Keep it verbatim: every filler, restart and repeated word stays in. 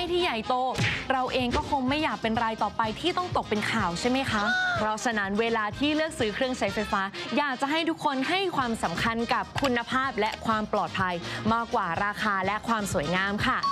ที่ใหญ่โตเราเองก็คงไม่อยากเป็นรายต่อไปที่ต้องตกเป็นข่าวใช่ไหมคะเพราะฉะนั้นเวลาที่เลือกซื้อเครื่องใช้ไฟฟ้าอยากจะให้ทุกคนให้ความสำคัญกับคุณภาพและความปลอดภัยมากกว่าราคาและความสวยงามค่ะ